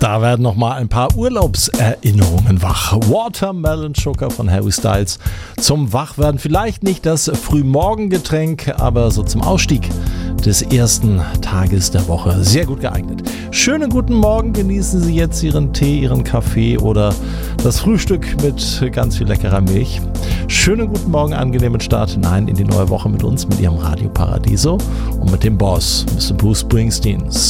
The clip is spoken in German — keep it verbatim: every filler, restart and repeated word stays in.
Da werden nochmal ein paar Urlaubserinnerungen wach. Watermelon Sugar von Harry Styles zum Wachwerden. Vielleicht nicht das Frühmorgengetränk, aber so zum Ausstieg des ersten Tages der Woche sehr gut geeignet. Schönen guten Morgen, genießen Sie jetzt Ihren Tee, Ihren Kaffee oder das Frühstück mit ganz viel leckerer Milch. Schönen guten Morgen, angenehmen Start hinein in die neue Woche mit uns, mit Ihrem Radio Paradiso und mit dem Boss, Mister Bruce Springsteen.